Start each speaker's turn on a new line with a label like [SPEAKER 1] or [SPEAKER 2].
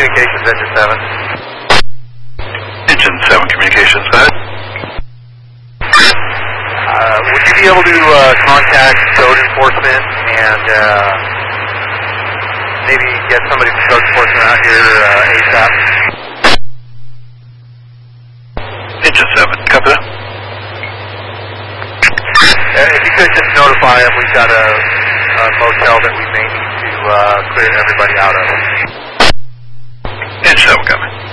[SPEAKER 1] communications, engine 7.
[SPEAKER 2] Engine 7 communications, go ahead.
[SPEAKER 1] Would you be able to contact code enforcement and maybe get somebody from code enforcement out here ASAP?
[SPEAKER 2] Engine 7, copy that.
[SPEAKER 1] If you could just notify them, we've got a motel that we may need to clear everybody out of.
[SPEAKER 2] Engine 7, copy.